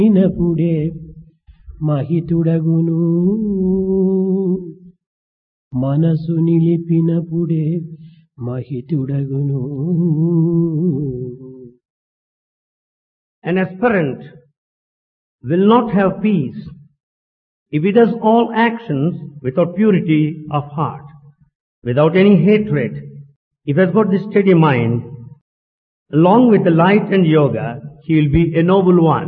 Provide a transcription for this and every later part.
అయినప్పుడే మహితుడగును మనసు నిలిపినప్పుడే మహితుడగును. An aspirant will not have peace if he does all actions without purity of heart, without any hatred. If he has got this steady mind, along with the light and yoga, he will be a noble one.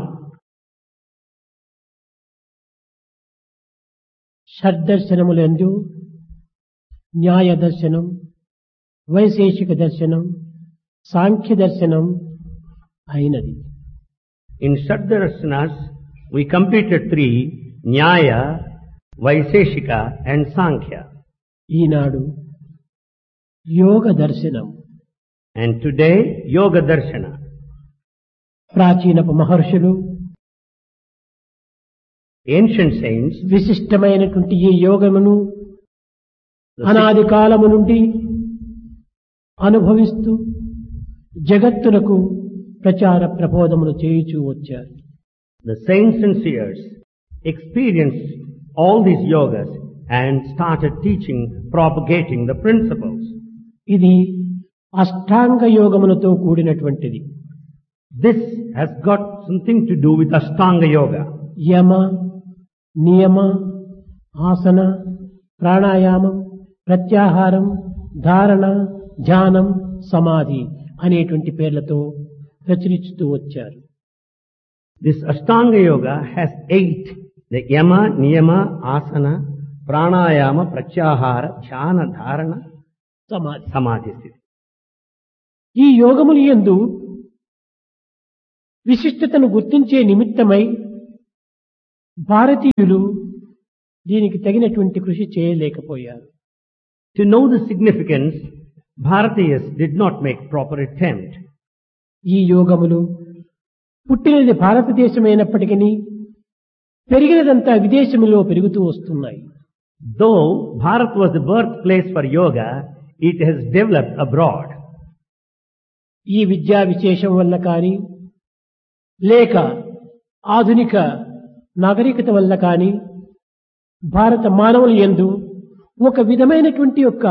షడ్దర్శనములందు న్యాయ దర్శనం, వైశేషిక దర్శనం, సాంఖ్య దర్శనం అయినది. In Shaddarashanas, we completed 3, Nyaya, Vaiseshika and Sankhya. ఈనాడు యోగ దర్శనం. And today, Yoga Darshana. ప్రాచీనపు మహర్షులు, Ancient saints, విశిష్టమైనటువంటి ఈ యోగమును అనాది కాలము నుండి అనుభవిస్తూ జగత్తులకు ప్రచార ప్రబోధములు చేయుచూ వచ్చారు. the saints and seers experienced all these yogas and started teaching, propagating the principles. ఇది అష్టాంగ యోగములతో కూడినటువంటిది. This has got something to do with Ashtanga Yoga. యమ, నియమ, ఆసన, ప్రాణాయామం, ప్రత్యాహారం, ధారణ, ధ్యానం, సమాధి అనేటువంటి పేర్లతో ప్రచురిస్తూ వచ్చారు. This Ashtanga Yoga has 8, the Yama, Niyama, Asana, Pranayama, Pratyahara, Dhyana, Dharana, సమాధి. Samadhi. ఈ యోగములు యందు విశిష్టతను గుర్తించే నిమిత్తమై భారతీయులు దీనికి తగినటువంటి కృషి చేయలేకపోయారు. To know the significance, Bharatiyas did not make proper attempt. ఈ యోగములు పుట్టినది భారతదేశమైనప్పటికీ పెరిగినదంతా విదేశములో పెరుగుతూ వస్తున్నాయి. Though Bharat was the birthplace for yoga, it has developed abroad. ఈ విద్యా విశేషం వల్ల కానీ లేక ఆధునిక నాగరికత వల్ల కానీ భారత మానవుల యందు ఒక విధమైనటువంటి యొక్క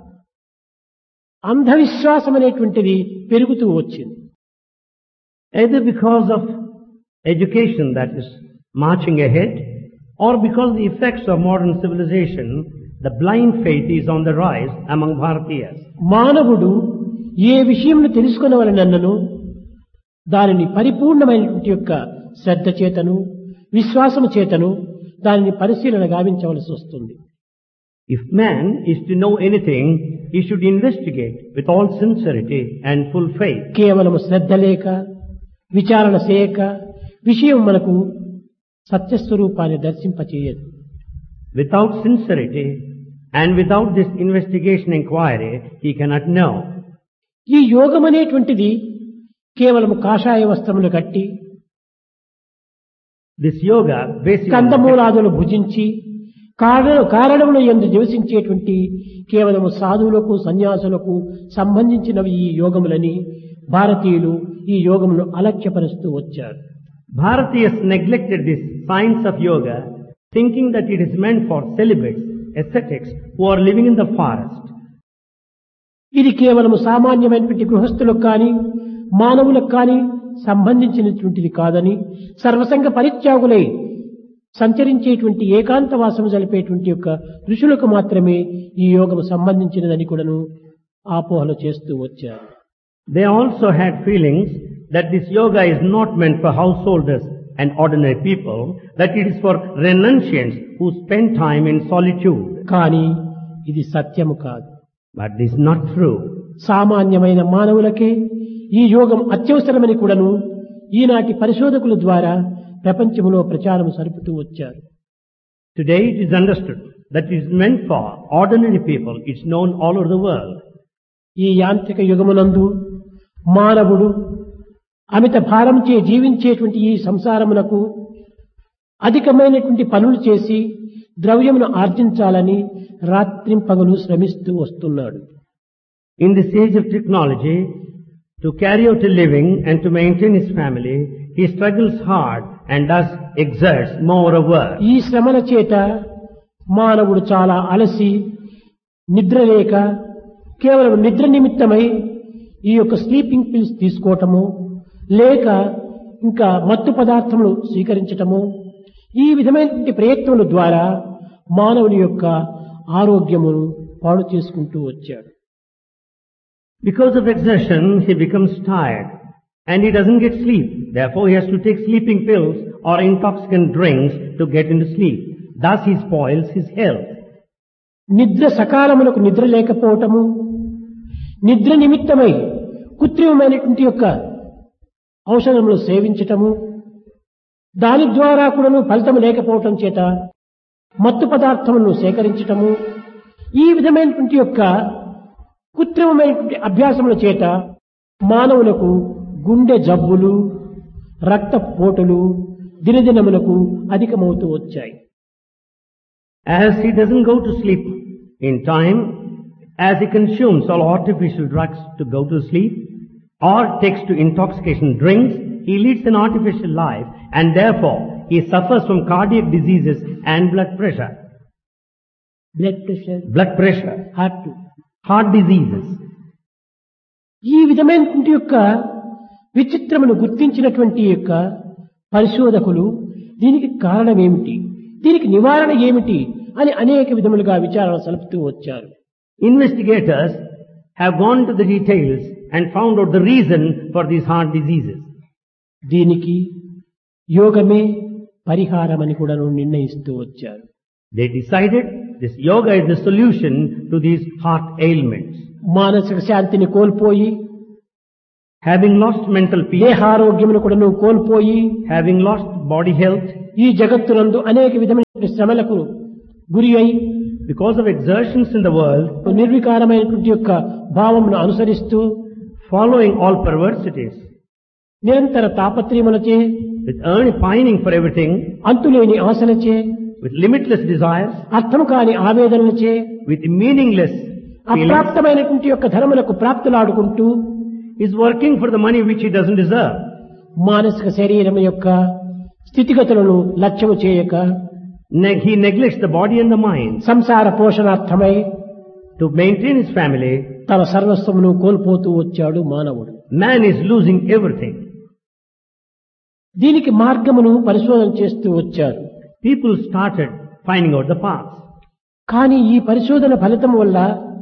అంధవిశ్వాసం అనేటువంటిది పెరుగుతూ వచ్చింది. Either because of education that is marching ahead, or because of the effects of modern civilization, the blind faith is on the rise among Bharatiyas. మానవుడు ఏ విషయంను తెలుసుకునవలనన్నను దానిని పరిపూర్ణమైనటువంటి యొక్క శ్రద్ధ చేతను విశ్వాసము చేతను దానిని పరిశీలన గావించవలసి వస్తుంది. If man is to know anything, he should investigate with all sincerity and full faith. కేవలము శ్రద్ధ లేక విచారణ చేయక విషయం మనకు సత్యస్వరూపాన్ని దర్శింపచేయదు. Without sincerity and without this investigation inquiry, he cannot know. ఈ యోగం అనేటువంటిది కేవలము కాషాయ వస్త్రములు కట్టి This yoga basically కందమూలాదులు భుజించి కారణముల యందు నివసించేటువంటి కేవలము సాధువులకు సన్యాసులకు సంబంధించినవి ఈ యోగములని భారతీయులు ఈ యోగమును అలక్ష్యపరుస్తూ వచ్చారు. Bharatiyas neglected this science of yoga, thinking that it is meant for celibates, ascetics who are living in the forest. ఇది కేవలము సామాన్యమైనటువంటి గృహస్థులకు కానీ మానవులకు కానీ సంబంధించినటువంటిది కాదని సర్వసంగ పరిత్యాగులై సంచరించేటువంటి ఏకాంతవాసము జరిపేటువంటి యొక్క ఋషులకు మాత్రమే ఈ యోగము సంబంధించినదని కూడాను ఆపోహలు చేస్తూ వచ్చారు. They also had feelings that this yoga is not meant for householders and ordinary people, that it is for renunciants who spend time in solitude. కానీ ఇది సత్యము కాదు. But this is not true. సామాన్యమైన మానవులకే ఈ యోగం అత్యవసరమని కూడాను ఈనాటి పరిశోధకుల ద్వారా ప్రపంచంలో ప్రచారం సరుపుతూ వచ్చారు. Today it is understood that it is meant for ordinary people. It's known all over the world. ఈ యాంత్రిక యుగమునందు మానవుడు అమిత భారంచే జీవించేటువంటి ఈ సంసారమునకు అధికమైనటువంటి పనులు చేసి ద్రవ్యమును ఆర్జించాలని రాత్రింపగలు శ్రమిస్తూ వస్తున్నాడు. In this age of technology, To carry out a living and to maintain his family, he struggles hard and thus exerts more work. ఈ శ్రమల చేత మానవుడు చాలా అలసి నిద్ర లేక కేవలం నిద్ర నిమిత్తమై ఈ యొక్క స్లీపింగ్ పిల్స్ తీసుకోవటము లేక ఇంకా మత్తు పదార్థములు స్వీకరించటము ఈ విధమైనటువంటి ప్రయత్నముల ద్వారా మానవుని యొక్క ఆరోగ్యమును పాడు చేసుకుంటూ వచ్చాడు. Because of exertion, he becomes tired and he doesn't get sleep. Therefore, he has to take sleeping pills or intoxicant drinks to get into sleep. Thus, he spoils his health. నిద్ర సకాలమునకు నిద్ర లేకపోవటము, నిద్ర నిమిత్తమై కృత్రిమమైనటువంటి యొక్క ఔషధములు సేవించటము, దాని ద్వారా కూడాను ఫలితం లేకపోవటం చేత మత్తు పదార్థములను సేకరించటము, ఈ విధమైనటువంటి యొక్క కృత్రిమమైనటువంటి అభ్యాసముల చేత మానవులకు గుండె జబ్బులు, రక్తపోటులు దినదినములకు అధికమవుతూ వచ్చాయి. As he doesn't go to sleep in time, as he consumes all artificial drugs to go to sleep, or takes to intoxication drinks, he leads an artificial life and therefore he suffers from cardiac diseases and blood pressure. Blood pressure, heart diseases. ఈ విధమైనటువంటి యొక్క విచిత్రమును గుర్తించినటువంటి యొక్క పరిశోధకులు దీనికి కారణం ఏమిటి, దీనికి నివారణ ఏమిటి అని అనేక విధములుగా విచారణ సలుపుతూ వచ్చారు. Investigators have gone to the details and found out the reason for these heart diseases. దీనికి యోగమే పరిహారమని కూడా నిర్ణయిస్తూ వచ్చారు. They decided this yoga is the solution to these heart ailments. మానసిక శాంతిని కోల్పోయి, having lost mental peace, దేహారోగ్యమును కూడా కోల్పోయి, having lost body health, ఈ జగత్తునందు అనేక విధమైన శ్రమలకు గురి అయి, because of exertions in the world, నిర్వికారమైనటువంటి యొక్క భావమును అనుసరిస్తూ, following all perversities, నిరంతర తాపత్రయములచే, with pining for everything, అంతులేని ఆశలచే, with limitless desires, అర్థం కాని ఆవేదనలచే, with meaningless అప్రాప్తమైనటువంటి యొక్క ధర్మలకు ప్రాప్తులాడుకుంటూ, is working for the money which he doesn't deserve. మానసిక శరీరం యొక్క స్థితిగతులను లక్ష్యము చేయక, he neglects the body and the mind. సంసార పోషణార్థమై to maintain his family, తన సర్వస్వమును కోల్పోతూ వచ్చాడు మానవుడు. Man is losing everything. దీనికి మార్గమును పరిశోధన చేస్తూ వచ్చారు. People started finding out the path. కానీ ఈ పరిశోధన ఫలితం వల్ల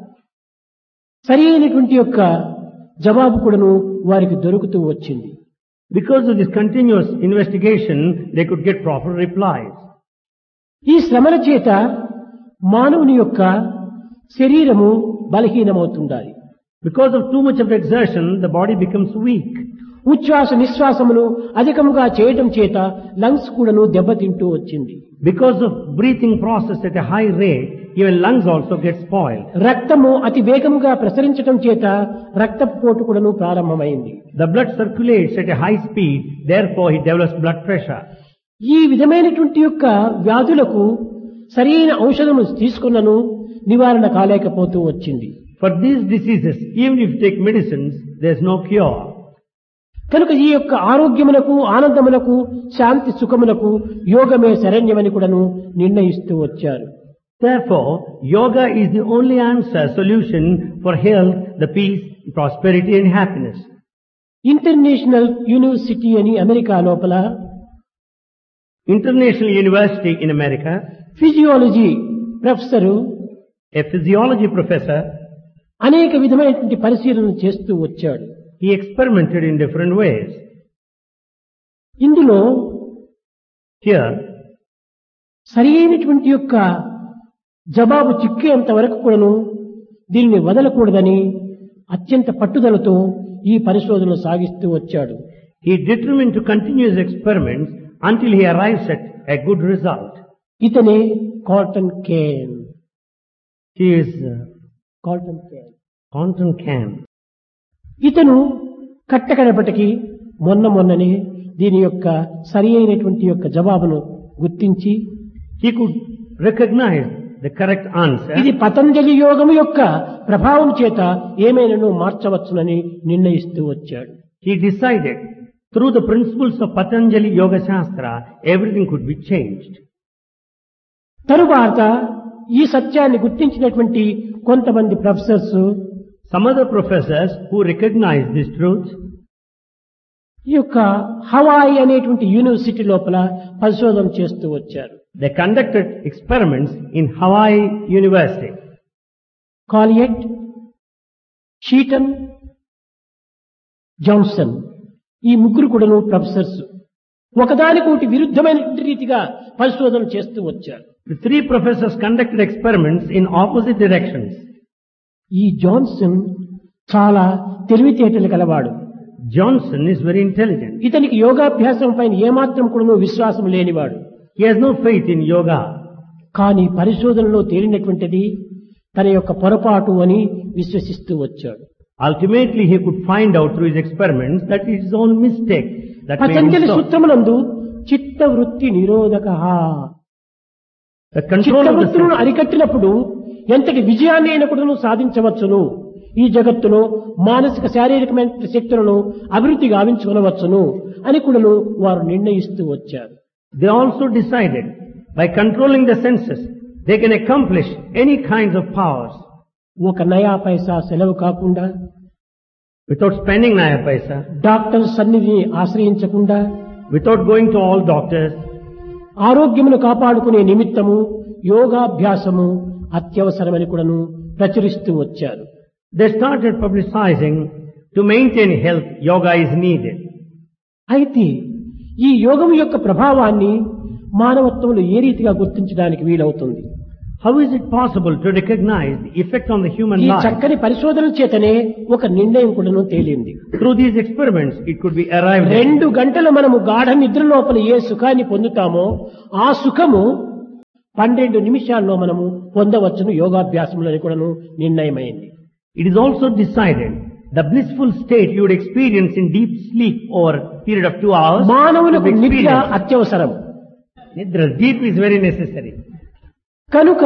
సరైనటువంటి యొక్క జవాబు కూడాను వారికి దొరుకుతూ వచ్చింది. Because of this continuous investigation, they could get proper replies. ఈ శ్రమల చేత మానవుని యొక్క శరీరము బలహీనమవుతుండాలి. Because of too much of exertion, the body becomes weak. ఉచ్ఛ్వాస నిశ్వాసములు అధికముగా చేయటం చేత లంగ్స్ కూడాను దెబ్బతింటూ వచ్చింది. Because of breathing process at a high rate, even lungs also get spoiled. రక్తము అతి వేగముగా ప్రసరించటం చేత రక్తపోటు కూడాను ప్రారంభమైంది. The blood circulates at a high speed, therefore he develops blood pressure. ఈ విధమైనటువంటి యొక్క వ్యాధులకు సరైన ఔషధము తీసుకున్నను నివారణ కాలేకపోతూ వచ్చింది. For these diseases, even if you take medicines, there is no cure. కనుక ఈ యొక్క ఆరోగ్యములకు, ఆనందములకు, శాంతి సుఖములకు యోగమే శరణ్యమని కూడాను నిర్ణయిస్తూ వచ్చారు. Therefore, yoga is the only answer, solution for health, the peace, prosperity and happiness. International university అని అమెరికా లోపల, International University in America, physiology professor, a physiology professor, అనేక విధమైనటువంటి పరిశీలన చేస్తూ వచ్చాడు. he experimented in different ways. ఇందులో Here, సరైనటువంటి యొక్క జవాబు చిక్కేంత వరకు కూడాను దీనిని వదలకూడదని అత్యంత పట్టుదలతో ఈ పరిశోధనలు సాగిస్తూ వచ్చాడు. he determined to continue his experiments until he arrives at a good result. ఇతనే cotton Kane. He is cotton Can. ఇతను కట్టకడపటికి మొన్ననే దీని యొక్క సరి అయినటువంటి యొక్క జవాబును గుర్తించి, He could recognize the correct answer. ఇది పతంజలి యోగం యొక్క ప్రభావం చేత ఏమైనాను మార్చవచ్చునని నిర్ణయిస్తూ వచ్చాడు. He decided through the principles of Patanjali Yoga Shastra, everything could be changed. తరువాత ఈ సత్యాన్ని గుర్తించినటువంటి కొంతమంది professors, Some other professors who recognized this truth, ఈ యొక్క హవాయి అనేటువంటి యూనివర్సిటీ లోపల పరిశోధన చేస్తూ వచ్చారు. they conducted experiments in Hawaii University. కాలియట్, షీటన్, Johnson ఈ ముగ్గురు కూడాను ప్రొఫెసర్స్ ఒకదానికొకటి విరుద్ధమైనటువంటి రీతిగా పరిశోధన చేస్తూ వచ్చారు. The three professors conducted experiments in opposite directions. ఈ జాన్సన్ చాలా తెలివితేటలు కలవాడు. Johnson is very intelligent. ఇతనికి యోగాభ్యాసం పైన ఏమాత్రం కూడాను విశ్వాసం లేనివాడు. He has no faith in yoga. కానీ పరిశోధనలో తేలినటువంటిది తన యొక్క పొరపాటు అని విశ్వసిస్తూ వచ్చాడు. Ultimately, he could find out through his experiments that it is his own mistake that made him Patanjali so. సూత్రమునందు చిత్త వృత్తి నిరోధకః, The control of the చిత్తవృత్తులను senses. అరికట్టినప్పుడు ఎంతటి విజయాన్ని అయినా కూడాను సాధించవచ్చును. ఈ జగత్తులో మానసిక శారీరకమైన శక్తులను అభివృద్ధి గావించుకొనవచ్చును అని కూడాను వారు నిర్ణయిస్తూ వచ్చారు. They also decided by controlling the senses, they can accomplish any kinds of powers ఒక నయా పైసా సెలవు కాకుండా, without spending naya paisa, doctor సన్నిధిని ఆశ్రయించకుండా, without going to all doctors. ఆరోగ్యమును కాపాడుకునే నిమిత్తము యోగాభ్యాసము అత్యవసరమని కూడాను ప్రచురిస్తూ వచ్చారు. They started publicizing to maintain health, yoga is needed. అయితే ఈ యోగం యొక్క ప్రభావాన్ని మానవత్వంలో ఏ రీతిగా గుర్తించడానికి వీలవుతుంది? How is it possible to recognize the effect on the human ఈ life? చక్కని పరిశోధన చేతనే ఒక నిర్ణయం కూడాను తేలింది. Through these experiments, it could be arrived at. 2 గంటలు మనము గాఢ నిద్ర లోపల ఏ సుఖాన్ని పొందుతామో ఆ సుఖము 12 నిమిషాల్లో మనము పొందవచ్చును యోగాభ్యాసంలో కూడాను నిర్ణయమైంది. It is also decided the blissful state you would experience in deep sleep over a period of 2 hours. మానవులకు to be నిద్ర experienced. అత్యవసరం. Nidra, deep is very necessary. కనుక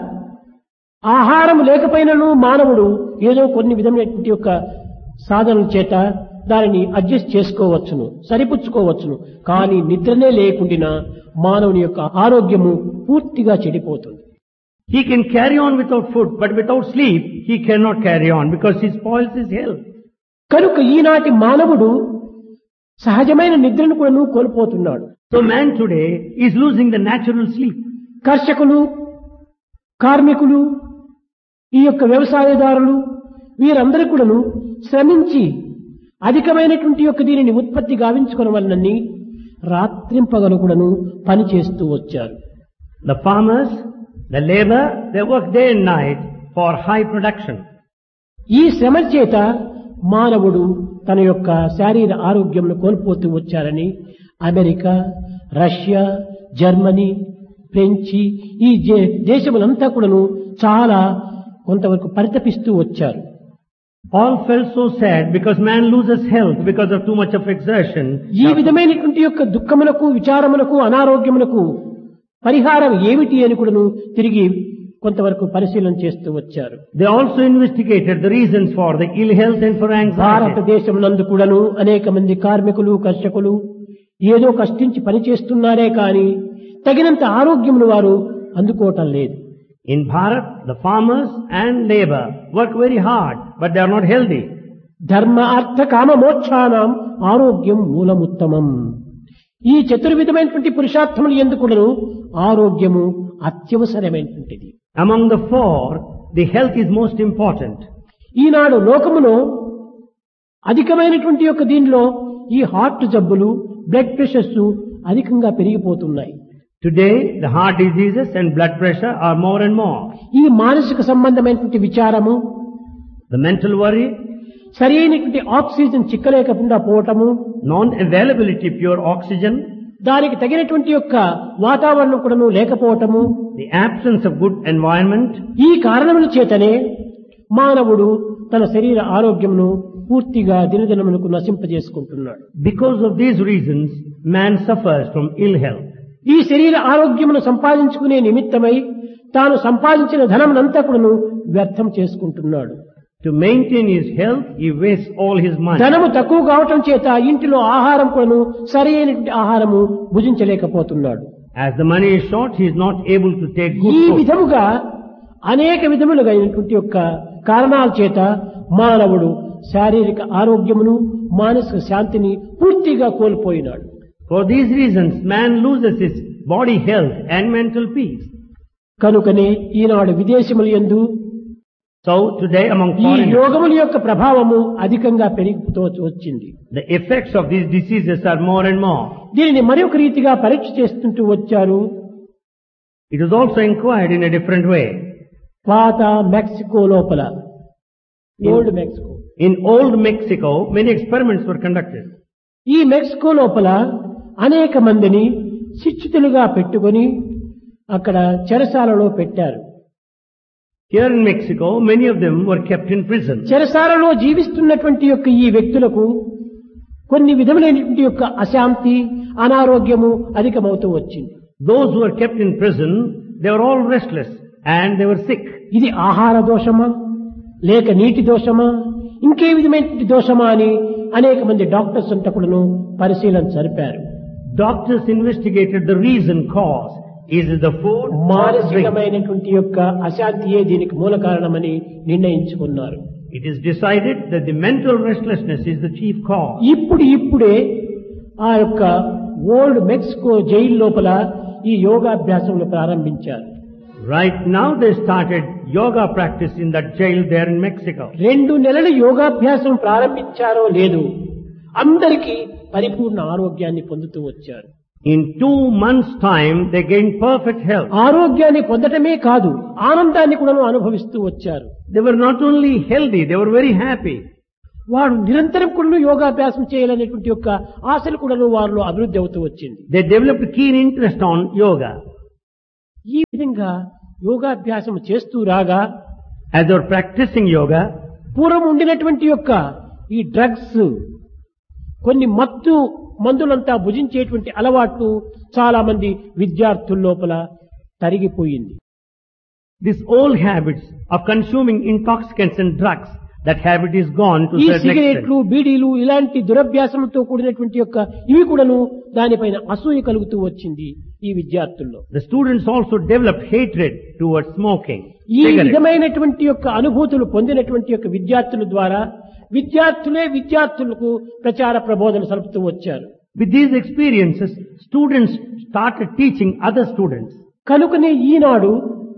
ఆహారం లేకపోయినను మానవుడు ఏదో కొన్ని విధమైనటువంటి యొక్క సాధనల చేత దానిని అడ్జస్ట్ చేసుకోవచ్చును, సరిపుచ్చుకోవచ్చును. కానీ నిద్రనే లేకుండా మానవుని యొక్క ఆరోగ్యము పూర్తిగా చెడిపోతుంది. He can carry on without food, but without sleep, he cannot carry on because he spoils his health. కనుక ఈనాటి మానవుడు సహజమైన నిద్రను కూడా కోల్పోతున్నాడు. So man today is losing the natural sleep. కర్షకులు, కార్మికులు, ఈ యొక్క వ్యవసాయదారులు వీరందరూ కూడాను శ్రమించి అధికమైనటువంటి యొక్క దీనిని ఉత్పత్తి గావించుకున్న వలనని రాత్రింపగలు కూడాను పని చేస్తూ వచ్చారు. The farmers, the labor, they work day and night for high production. ఈ శ్రమ చేత మానవుడు తన యొక్క శారీర ఆరోగ్యంను కోల్పోతూ వచ్చారని అమెరికా, రష్యా, జర్మనీ, ఫ్రెంచి ఈ దేశములంతా కూడాను చాలా కొంతవరకు పరితపిస్తూ వచ్చారు. All felt so sad because man loses health because of too much of exertion. ఈ విధమైనటువంటి యొక్క దుఃఖములకు, విచారములకు, అనారోగ్యములకు పరిహారం ఏమిటి అని కూడాను తిరిగి కొంతవరకు పరిశీలన చేస్తూ వచ్చారు. They also investigated the reasons for the ill health and for anxiety. భారతదేశమునందు కూడాను అనేక మంది కార్మికులు, కర్షకులు ఏదో కష్టించి పని చేస్తున్నారే కానీ తగినంత ఆరోగ్యమును వారు అందుకోవటం లేదు. In Bharat, the farmers and labor work very hard, but they are not healthy. ధర్మ అర్థ కామ మోక్షానాం ఆరోగ్యం మూలముత్తమం. ఈ చతుర్విధమైనటువంటి పురుషార్థములు ఎందుకును ఆరోగ్యము అత్యవసరమైనటువంటిది. Among the four, the health is most important. ఈనాడు లోకములో అధికమైనటువంటి యొక్క దీనిలో ఈ హార్ట్ జబ్బులు, బ్లడ్ ప్రెషర్స్ అధికంగా పెరిగిపోతున్నాయి. Today, the heart diseases and blood pressure are more and more. ఈ మానసిక సంబంధమైనటువంటి విచారము, The mental worry, సరి అయినటువంటి oxygen చిక్కలేకుండా పోవటము, non-availability of pure oxygen, దానికి తగినటువంటి యొక్క వాతావరణం కూడాను లేకపోవటము, the absence of good environment, ఈ కారణముల చేతనే మానవుడు తన శరీర ఆరోగ్యమును పూర్తిగా దినదినములకు నశింపజేసుకుంటున్నాడు. because of these reasons, man suffers from ill health. ఈ శరీర ఆరోగ్యమును సంపాదించుకునే నిమిత్తమై తాను సంపాదించిన ధనమునంతా కూడాను వ్యర్థం చేసుకుంటున్నాడు. To maintain his health, he wastes all his money. ధనము తక్కువ కావటం చేత ఇంటిలో ఆహారం కూడాను సరైనటువంటి ఆహారము భుజించలేకపోతున్నాడు. As the money is short, he is not able to take ఈ good food. విధముగా అనేక విధములుగా అయినటువంటి యొక్క కారణాల చేత మానవుడు శారీరక ఆరోగ్యమును మానసిక శాంతిని పూర్తిగా కోల్పోయినాడు. For these reasons, man loses his body health and mental peace. కనుకనే ఈనాడు విదేశముల యందు So today among ఈ foreigners, రోగముల యొక్క ప్రభావము అధికంగా పెరిగిపోతూ వచ్చింది. the effects of these diseases are more and more. దీనిని మరొక రీతిగా పరీక్ష చేస్తుంటూ వచ్చారు. It is also inquired in a different way. పాత మెక్సికో లోపల, old Mexico, In old Mexico, many experiments were conducted. ఈ మెక్సికో లోపల అనేక మందిని శిక్షితులుగా పెట్టుకొని అక్కడ చెరసాలలో పెట్టారు. Here in Mexico, many of them were kept in prison. చెరసాలలో జీవిస్తున్నటువంటి యొక్క ఈ వ్యక్తులకు కొన్ని విధములైనటువంటి యొక్క అశాంతి, అనారోగ్యము అధికమవుతూ వచ్చింది. Those who were kept in prison, they were all restless and they were sick. ఇది ఆహార దోషమా లేక నీటి దోషమా ఇంకే విధమైనటువంటి దోషమా అని అనేక మంది డాక్టర్స్ అంతా కూడాను పరిశీలన జరిపారు. Doctors investigated the reason cause. Is it the food or the drink? మానసికమైనటువంటి యొక్క అశాంతియే దీనికి మూల కారణమని నిర్ణయించుకున్నారు. It is decided that the mental restlessness is the chief cause. ఇప్పుడే ఆ యొక్క ఓల్డ్ మెక్సికో జైలు లోపల ఈ యోగాభ్యాసములు ప్రారంభించారు. Right now they started yoga practice in that jail there in Mexico. 2 నెలలు యోగాభ్యాసం ప్రారంభించారో లేదు, అందరికీ పరిపూర్ణ ఆరోగ్యాన్ని పొందుతూ వచ్చారు. In 2 months' time, they gained perfect health. ఆరోగ్యాన్ని పొందటమే కాదు, ఆనందాన్ని కూడా అనుభవిస్తూ వచ్చారు. They were not only healthy, they were very happy. వారు నిరంతరం కూడా యోగాభ్యాసం చేయాలనేటువంటి యొక్క ఆశలు కూడా వారిలో అభివృద్ధి అవుతూ వచ్చింది. They developed keen interest on yoga. ఈ విధంగా యోగాభ్యాసం చేస్తూ రాగా As they were practicing yoga, పూర్వం ఉండినటువంటి యొక్క ఈ డ్రగ్స్, కొన్ని మత్తు మందులంతా భుజించేటువంటి అలవాట్లు చాలా మంది విద్యార్థుల లోపల తరిగిపోయింది. these old habits of consuming intoxicants and drugs, that habit is gone to ఈ a certain సిగరెట్లు, extent. బీడీలు ఇలాంటి దురభ్యాసంతో కూడినటువంటి యొక్క ఇవి కూడాను దానిపైన అసూయ కలుగుతూ వచ్చింది ఈ విద్యార్థుల్లో. The students also developed hatred towards smoking. ఈ cigarettes. విధమైనటువంటి యొక్క అనుభూతులు పొందినటువంటి యొక్క విద్యార్థుల ద్వారా విద్యార్థులే విద్యార్థులకు ప్రచార ప్రబోధన సలుపుతూ వచ్చారు. With these experiences, students started teaching other students. కనుకనే ఈనాడు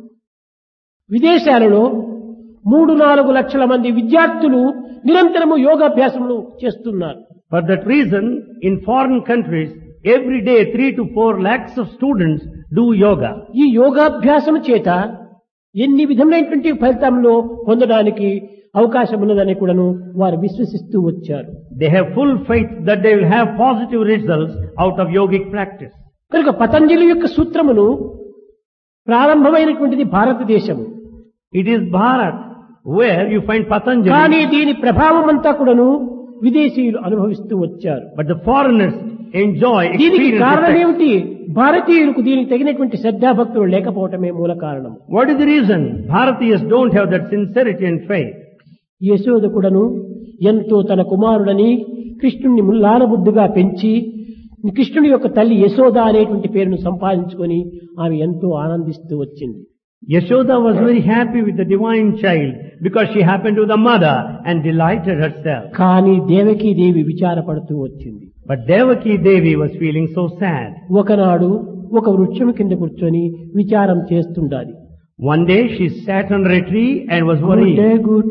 విదేశాలలో 3-4 లక్షల మంది విద్యార్థులు నిరంతరము యోగాభ్యాసములు చేస్తున్నారు. For that reason, in foreign countries, every day 3 to 4 lakhs of students do yoga. ఈ యోగాభ్యాసం చేత ఎన్ని విధమైనటువంటి ఫలితంలో పొందడానికి అవకాశం ఉన్నదని కూడాను వారు విశ్వసిస్తూ వచ్చారు. They have full faith that they will have positive results out of yogic practice. కనుక పతంజలి యొక్క సూత్రమును ప్రారంభమైనటువంటిది భారతదేశం. It is Bharat where you find కానీ Patanjali, దీని ప్రభావం అంతా కూడాను విదేశీయులు అనుభవిస్తూ వచ్చారు. but the foreigners enjoy దీనికి experience. కారణం effect. ఏమిటి? భారతీయులకు దీనికి తగినటువంటి శ్రద్ధాభక్తులు లేకపోవటమే మూల కారణం. What is the reason? Bharatiyas don't have that sincerity and faith. Yashoda కూడాను ఎంతో తన కుమారుడని కృష్ణుణ్ణి ముల్లానబుద్ధిగా పెంచి కృష్ణుని యొక్క తల్లి యశోద అనేటువంటి పేరును సంపాదించుకొని ఆమె ఎంతో ఆనందిస్తూ వచ్చింది. Yashoda was very happy with the divine child because she happened to be the mother and delighted herself. కానీ దేవకీ దేవి విచారపడుతూ వచ్చింది. But Devaki Devi was feeling so sad. ఒకనాడు ఒక వృక్షం కింద కూర్చొని విచారం చేస్తుండాలి. One day she sat under a tree and was worried. Good